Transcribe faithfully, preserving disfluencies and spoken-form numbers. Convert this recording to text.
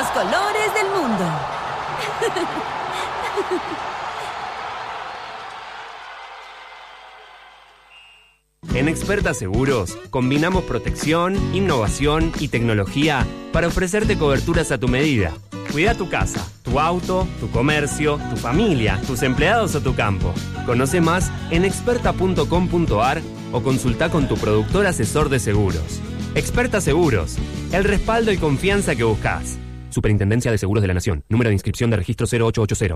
los colores del mundo. En Experta Seguros, combinamos protección, innovación y tecnología para ofrecerte coberturas a tu medida. Cuida tu casa, tu auto, tu comercio, tu familia, tus empleados o tu campo. Conoce más en experta punto com punto a r o consulta con tu productor asesor de seguros. Experta Seguros, el respaldo y confianza que buscas. Superintendencia de Seguros de la Nación. Número de inscripción de registro cero ocho ocho cero.